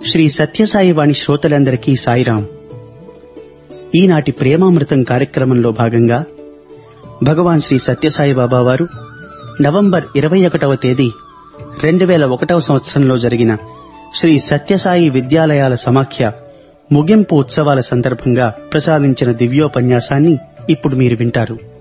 శ్రీ సత్యసాయి వాణి శ్రోతలందరికీ సాయిరాం. ఈనాటి ప్రేమామృతం కార్యక్రమంలో భాగంగా భగవాన్ శ్రీ సత్యసాయి బాబా వారు నవంబర్ 21వ తేదీ 2001వ సంవత్సరంలో జరిగిన శ్రీ సత్యసాయి విద్యాలయాల సమాఖ్య ముగింపు ఉత్సవాల సందర్భంగా ప్రసాదించిన దివ్యోపన్యాసాన్ని ఇప్పుడు మీరు వింటారు.